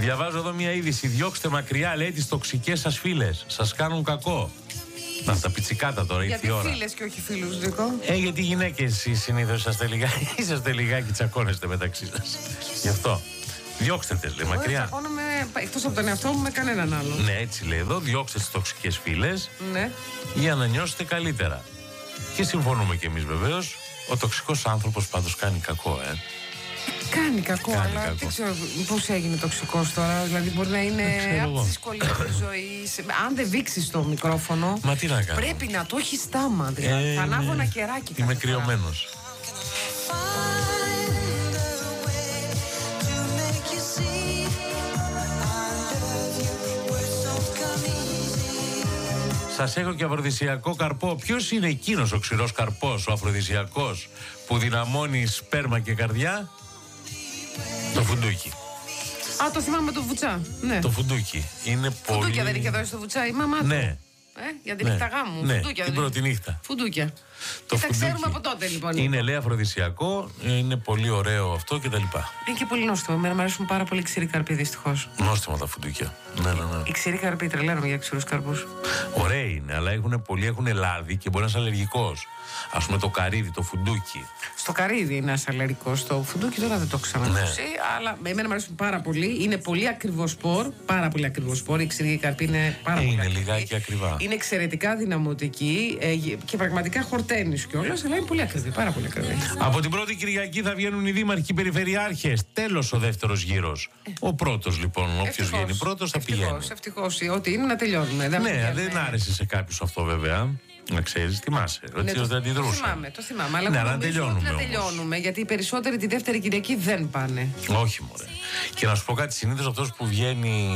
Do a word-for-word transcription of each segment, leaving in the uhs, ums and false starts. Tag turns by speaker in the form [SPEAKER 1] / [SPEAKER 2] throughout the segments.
[SPEAKER 1] Διαβάζω εδώ μια είδηση. Διώξτε μακριά, λέει, τις τοξικές σας φίλες. Σας κάνουν κακό. Να, τα πιτσικάτα τώρα, ήρθε η ώρα.
[SPEAKER 2] Γιατί φίλες και όχι φίλους, Νίκο?
[SPEAKER 1] Ε, γιατί οι γυναίκες εσείς συνήθως είσαστε λιγάκι, είσαστε λιγάκι τσακώνεστε μεταξύ σας. Γι' αυτό. Διώξτε τες, λέει, μακριά.
[SPEAKER 2] Δεν τσακώνομαι εκτός από τον εαυτό μου με κανέναν άλλο.
[SPEAKER 1] Ναι, έτσι λέει εδώ. Διώξτε τις τοξικές φίλες.
[SPEAKER 2] Ναι.
[SPEAKER 1] Για να νιώσετε καλύτερα. Και συμφωνούμε κι εμείς βεβαίως. Ο τοξικός άνθρωπος πάντως κάνει κακό, ε.
[SPEAKER 2] Κάνει κακό,
[SPEAKER 1] κάνει
[SPEAKER 2] αλλά
[SPEAKER 1] κακό.
[SPEAKER 2] δεν ξέρω πώς έγινε τοξικός τώρα. Δηλαδή, μπορεί να είναι από τις δυσκολίες της ζωής. Αν δεν βήξεις το μικρόφωνο,
[SPEAKER 1] Μα τι να κάνω.
[SPEAKER 2] πρέπει να το έχει στάμα. Δηλαδή.
[SPEAKER 1] Ε,
[SPEAKER 2] θα ανάβω
[SPEAKER 1] ναι.
[SPEAKER 2] ένα κεράκι.
[SPEAKER 1] Είμαι
[SPEAKER 2] κάθε φορά.
[SPEAKER 1] κρυωμένος. Σας έχω και αφροδισιακό καρπό. Ποιος είναι εκείνος ο ξηρός καρπός, ο αφροδισιακός, που δυναμώνει σπέρμα και καρδιά? Το φουντούκι.
[SPEAKER 2] Α, το θυμάμαι το βουτσά. Ναι.
[SPEAKER 1] Το φουντούκι. Είναι πολύ...
[SPEAKER 2] Φουντούκια δεν είχε δώσει το βουτσά η μαμά του?
[SPEAKER 1] Ναι.
[SPEAKER 2] Ε, για την
[SPEAKER 1] Ναι.
[SPEAKER 2] νύχτα γάμου.
[SPEAKER 1] Ναι,
[SPEAKER 2] Φουντούκια,
[SPEAKER 1] την
[SPEAKER 2] δεν
[SPEAKER 1] πρώτη νύχτα.
[SPEAKER 2] Φουντούκια.
[SPEAKER 1] Το
[SPEAKER 2] Και τα
[SPEAKER 1] φουντούκι.
[SPEAKER 2] ξέρουμε από τότε, λοιπόν.
[SPEAKER 1] Είναι, λέει, αφροδισιακό, είναι πολύ ωραίο αυτό κτλ.
[SPEAKER 2] Είναι και πολύ νόστιμο. Εμένα μου αρέσουν πάρα πολύ οι ξηροί καρποί, δυστυχώς.
[SPEAKER 1] Νόστιμα τα φουντούκια. Ναι, ναι, ναι.
[SPEAKER 2] Οι ξηροί καρποί, τρελαίνομαι για ξηρούς καρπούς.
[SPEAKER 1] Ωραία είναι, αλλά έχουν, πολλοί έχουν λάδι και μπορεί να είσαι αλλεργικός. Ας πούμε το καρύδι, το φουντούκι.
[SPEAKER 2] Στο καρύδι είναι ένας αλλεργικός. Στο φουντούκι τώρα δεν το έχω ξανακούσει. Ναι. Αλλά εμένα μου αρέσουν πάρα πολύ. Είναι πολύ ακριβό σπορ. Πάρα πολύ ακριβό σπορ. Οι ξηροί καρποί είναι πάρα
[SPEAKER 1] Ε,
[SPEAKER 2] πολύ
[SPEAKER 1] είναι
[SPEAKER 2] ακριβοί.
[SPEAKER 1] λιγάκι ακριβά.
[SPEAKER 2] Είναι εξαιρετικά δυναμωτικοί ε, και πραγματικά χορταίνεις κιόλας, αλλά είναι πολύ ακριβή. Πάρα πολύ ακριβή.
[SPEAKER 1] Από την πρώτη Κυριακή θα βγαίνουν οι δήμαρχοι και οι περιφερειάρχες. Τέλος ο δεύτερος γύρος. Ο πρώτος λοιπόν, όποιος βγαίνει πρώτος θα πηγαίνει.
[SPEAKER 2] Ευτυχώς, ό,τι είναι να τελειώνουμε. Δεν
[SPEAKER 1] Ναι,
[SPEAKER 2] πηγαίνουμε.
[SPEAKER 1] δεν άρεσε σε κάποιους αυτό βέβαια. Να ξέρεις, θυμάσαι.
[SPEAKER 2] Ναι,
[SPEAKER 1] Έτσι
[SPEAKER 2] το,
[SPEAKER 1] ώστε
[SPEAKER 2] το
[SPEAKER 1] αντιδρούσαν.
[SPEAKER 2] θυμάμαι, το θυμάμαι. Αλλά
[SPEAKER 1] Ναι, αλλά
[SPEAKER 2] νομίζω
[SPEAKER 1] τελειώνουμε
[SPEAKER 2] ότι να
[SPEAKER 1] όμως.
[SPEAKER 2] τελειώνουμε, γιατί οι περισσότεροι τη δεύτερη Κυριακή δεν πάνε.
[SPEAKER 1] Όχι, μωρέ. Και να σου πω κάτι, συνήθως αυτός που βγαίνει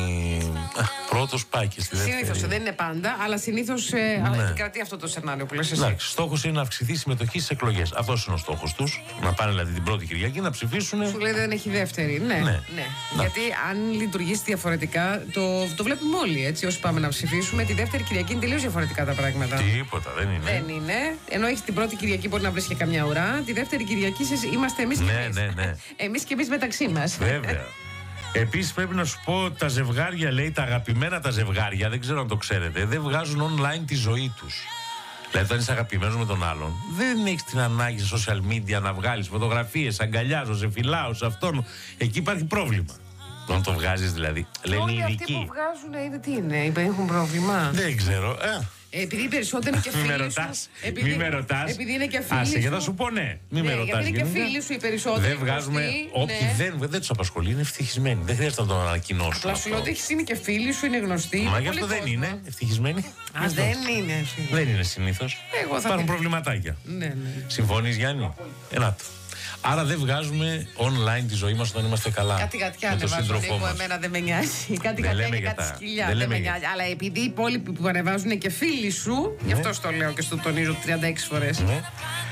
[SPEAKER 1] πρώτος πάει και στη δεύτερη.
[SPEAKER 2] Συνήθως δεν είναι πάντα, αλλά συνήθως ε,
[SPEAKER 1] Ναι.
[SPEAKER 2] επικρατεί αυτό το σενάριο που λες εσύ.
[SPEAKER 1] Εντάξει, στόχος είναι να αυξηθεί η συμμετοχή στις εκλογές. Αυτός είναι ο στόχος τους. Να πάνε δηλαδή την πρώτη Κυριακή να ψηφίσουν.
[SPEAKER 2] Σου λέει δεν έχει δεύτερη. Ναι,
[SPEAKER 1] Ναι.
[SPEAKER 2] ναι. Γιατί αν λειτουργήσει διαφορετικά, το, το βλέπουμε όλοι έτσι. Όσοι πάμε να ψηφίσουμε, τη δεύτερη Κυριακή είναι τελείως διαφορετικά τα πράγματα.
[SPEAKER 1] Τίποτα, δεν είναι.
[SPEAKER 2] Δεν είναι. Ενώ έχει την πρώτη Κυριακή μπορεί να βρει και καμιά ουρά. Τη δεύτερη Κυριακή σε- είμαστε εμείς και
[SPEAKER 1] Ναι,
[SPEAKER 2] εμείς.
[SPEAKER 1] ναι, ναι.
[SPEAKER 2] Εμείς και εμείς μεταξύ μας.
[SPEAKER 1] Βέβαια. Επίσης πρέπει να σου πω ότι τα ζευγάρια, λέει, τα αγαπημένα τα ζευγάρια, δεν ξέρω αν το ξέρετε, δεν βγάζουν online τη ζωή τους. Δηλαδή, όταν είσαι αγαπημένος με τον άλλον, δεν έχεις την ανάγκη σε social media να βγάλεις φωτογραφίες, αγκαλιάζω, σε φυλάω, σε αυτόν. Εκεί υπάρχει πρόβλημα. Όταν το βγάζεις δηλαδή, λένε οι
[SPEAKER 2] Όλοι αυτοί
[SPEAKER 1] ειδικοί.
[SPEAKER 2] που βγάζουν είναι τι είναι, έχουν πρόβλημα.
[SPEAKER 1] Δεν ξέρω. Ε,
[SPEAKER 2] Επειδή οι περισσότεροι είναι και
[SPEAKER 1] Μη με
[SPEAKER 2] φίλοι σου.
[SPEAKER 1] ρωτάς.
[SPEAKER 2] Επειδή,
[SPEAKER 1] Μη με ρωτάς.
[SPEAKER 2] επειδή είναι και φίλοι
[SPEAKER 1] Άσε, για
[SPEAKER 2] σου.
[SPEAKER 1] να σου πω ναι. Μη
[SPEAKER 2] Ναι,
[SPEAKER 1] με ρωτάς.
[SPEAKER 2] γιατί είναι και
[SPEAKER 1] γενικά.
[SPEAKER 2] φίλοι σου οι περισσότεροι.
[SPEAKER 1] Δεν βγάζουμε.
[SPEAKER 2] γνωστοί,
[SPEAKER 1] Όποιοι
[SPEAKER 2] ναι.
[SPEAKER 1] δεν, δεν τους απασχολεί, είναι ευτυχισμένοι. Δεν χρειάζεται να τον ανακοινώσουν.
[SPEAKER 2] Απλά σου λέω
[SPEAKER 1] αυτό.
[SPEAKER 2] ότι έχεις είναι και φίλοι σου, είναι γνωστοί.
[SPEAKER 1] Μα
[SPEAKER 2] είναι
[SPEAKER 1] γι' αυτό
[SPEAKER 2] πολύ
[SPEAKER 1] δεν
[SPEAKER 2] κόσμο.
[SPEAKER 1] είναι ευτυχισμένοι.
[SPEAKER 2] Α, δεν είναι.
[SPEAKER 1] Δεν είναι συνήθως.
[SPEAKER 2] Εγώ θα
[SPEAKER 1] Υπάρχουν
[SPEAKER 2] πει-
[SPEAKER 1] προβληματάκια.
[SPEAKER 2] Ναι, ναι.
[SPEAKER 1] Συμφωνείς, Γιάννη? Ένα το. Άρα δεν βγάζουμε online τη ζωή μας όταν είμαστε καλά.
[SPEAKER 2] Κάτι γατιά
[SPEAKER 1] με τον
[SPEAKER 2] ανεβάζουν,
[SPEAKER 1] σύντροφό
[SPEAKER 2] Νίκο,
[SPEAKER 1] μας.
[SPEAKER 2] εμένα δεν με νοιάζει. Κάτι
[SPEAKER 1] Δεν
[SPEAKER 2] γατιά
[SPEAKER 1] λέμε
[SPEAKER 2] και
[SPEAKER 1] για
[SPEAKER 2] κάτι
[SPEAKER 1] τα-
[SPEAKER 2] σκυλιά.
[SPEAKER 1] δεν
[SPEAKER 2] Δεν με
[SPEAKER 1] λέμε για-
[SPEAKER 2] νοιάζει. Αλλά επειδή οι υπόλοιποι που ανεβάζουν και φίλοι σου, γι' αυτό στο λέω και στο τονίζω τριάντα έξι φορές.
[SPEAKER 1] Ναι.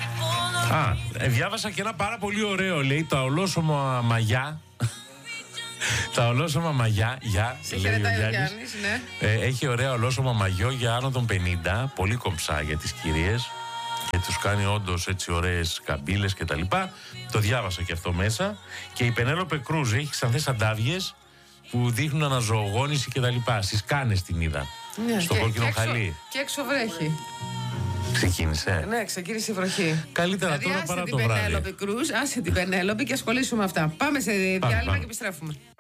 [SPEAKER 1] Α, ε, διάβασα και ένα πάρα πολύ ωραίο, λέει, τα ολόσωμα μαγιά. Τα ολόσωμα μαγιά, για,
[SPEAKER 2] Σε
[SPEAKER 1] λέει ο
[SPEAKER 2] χαιρετάει ο
[SPEAKER 1] Γιάννης.
[SPEAKER 2] Γιάννης, ναι.
[SPEAKER 1] Ε, έχει ωραία ολόσωμα μαγιό για άνω των πενήντα, πολύ κομψά για τις κυρίες και τους κάνει όντως έτσι ωραίες καμπύλες και τα λοιπά. Το διάβασα και αυτό μέσα. Και η Πενέλοπε Κρούζ έχει ξανθές αντάβιες που δείχνουν αναζωογόνηση και τα λοιπά. Στις κάνες την είδα,
[SPEAKER 2] Ναι,
[SPEAKER 1] στο
[SPEAKER 2] και-
[SPEAKER 1] κόκκινο
[SPEAKER 2] και έξω-
[SPEAKER 1] χαλί.
[SPEAKER 2] Και έξω βρέχει.
[SPEAKER 1] Ξεκίνησε.
[SPEAKER 2] Ναι, ξεκίνησε η βροχή.
[SPEAKER 1] Καλύτερα
[SPEAKER 2] Δηλαδή,
[SPEAKER 1] τώρα
[SPEAKER 2] άσε
[SPEAKER 1] παρά
[SPEAKER 2] την
[SPEAKER 1] το βράδυ.
[SPEAKER 2] Πενέλοπη Κρούζ, άσε την Πενέλοπη και ασχολήσουμε με αυτά. Πάμε σε διάλειμμα
[SPEAKER 1] πάμε.
[SPEAKER 2] και επιστρέφουμε.